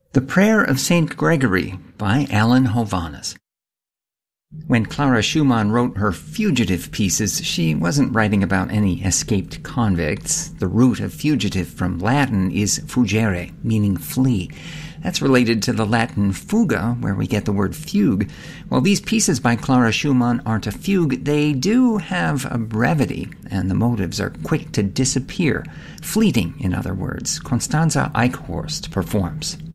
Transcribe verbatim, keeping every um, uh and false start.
The Prayer of Saint Gregory by Alan Hovhaness. When Clara Schumann wrote her fugitive pieces, she wasn't writing about any escaped convicts. The root of fugitive from Latin is fugere, meaning flee. That's related to the Latin fuga, where we get the word fugue. While these pieces by Clara Schumann aren't a fugue, they do have a brevity, and the motives are quick to disappear. Fleeting, in other words. Constanze Eichhorst performs.